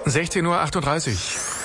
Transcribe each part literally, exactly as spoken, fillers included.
sechzehn Uhr achtunddreißig.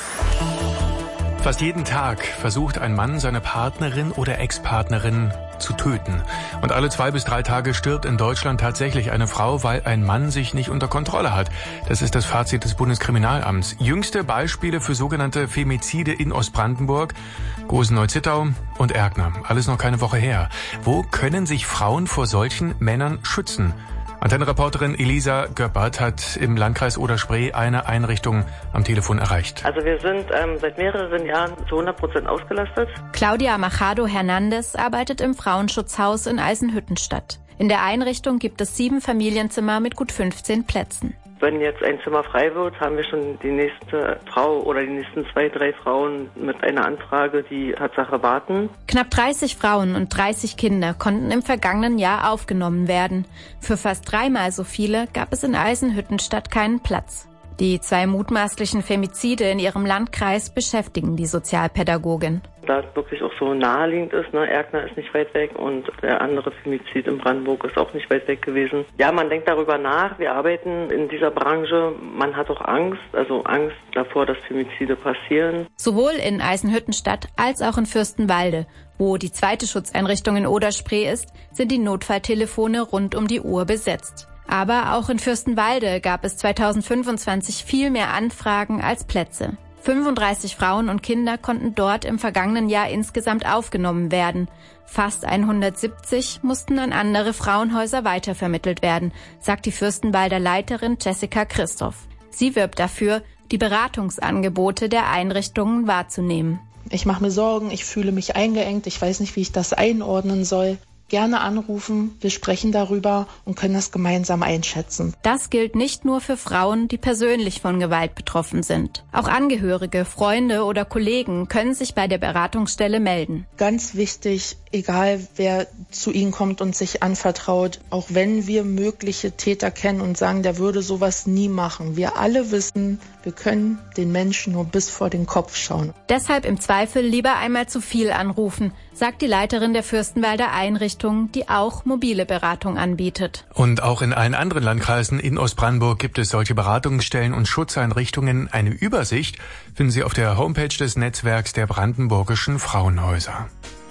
Fast jeden Tag versucht ein Mann, seine Partnerin oder Ex-Partnerin zu töten. Und alle zwei bis drei Tage stirbt in Deutschland tatsächlich eine Frau, weil ein Mann sich nicht unter Kontrolle hat. Das ist das Fazit des Bundeskriminalamts. Jüngste Beispiele für sogenannte Femizide in Ostbrandenburg, Gosen-Neuzittau und Erkner. Alles noch keine Woche her. Wo können sich Frauen vor solchen Männern schützen? Antenne-Reporterin Elisa Göppert hat im Landkreis Oder-Spree eine Einrichtung am Telefon erreicht. Also wir sind ähm, seit mehreren Jahren zu hundert Prozent ausgelastet. Claudia Machado Hernandez arbeitet im Frauenschutzhaus in Eisenhüttenstadt. In der Einrichtung gibt es sieben Familienzimmer mit gut fünfzehn Plätzen. Wenn jetzt ein Zimmer frei wird, haben wir schon die nächste Frau oder die nächsten zwei, drei Frauen mit einer Anfrage, die Tatsache warten. Knapp dreißig Frauen und dreißig Kinder konnten im vergangenen Jahr aufgenommen werden. Für fast dreimal so viele gab es in Eisenhüttenstadt keinen Platz. Die zwei mutmaßlichen Femizide in ihrem Landkreis beschäftigen die Sozialpädagogin. Da es wirklich auch so naheliegend ist, ne? Erkner ist nicht weit weg und der andere Femizid in Brandenburg ist auch nicht weit weg gewesen. Ja, man denkt darüber nach, wir arbeiten in dieser Branche, man hat auch Angst, also Angst davor, dass Femizide passieren. Sowohl in Eisenhüttenstadt als auch in Fürstenwalde, wo die zweite Schutzeinrichtung in Oder-Spree ist, sind die Notfalltelefone rund um die Uhr besetzt. Aber auch in Fürstenwalde gab es zweitausendfünfundzwanzig viel mehr Anfragen als Plätze. fünfunddreißig Frauen und Kinder konnten dort im vergangenen Jahr insgesamt aufgenommen werden. Fast hundertsiebzig mussten an andere Frauenhäuser weitervermittelt werden, sagt die Fürstenwalder Leiterin Jessica Christoph. Sie wirbt dafür, die Beratungsangebote der Einrichtungen wahrzunehmen. Ich mache mir Sorgen, ich fühle mich eingeengt, ich weiß nicht, wie ich das einordnen soll. Gerne anrufen, wir sprechen darüber und können das gemeinsam einschätzen. Das gilt nicht nur für Frauen, die persönlich von Gewalt betroffen sind. Auch Angehörige, Freunde oder Kollegen können sich bei der Beratungsstelle melden. Ganz wichtig, egal wer zu Ihnen kommt und sich anvertraut, auch wenn wir mögliche Täter kennen und sagen, der würde sowas nie machen. Wir alle wissen, wir können den Menschen nur bis vor den Kopf schauen. Deshalb im Zweifel lieber einmal zu viel anrufen, sagt die Leiterin der Fürstenwalder Einrichtung, die auch mobile Beratung anbietet. Und auch in allen anderen Landkreisen in Ostbrandenburg gibt es solche Beratungsstellen und Schutzeinrichtungen. Eine Übersicht finden Sie auf der Homepage des Netzwerks der brandenburgischen Frauenhäuser.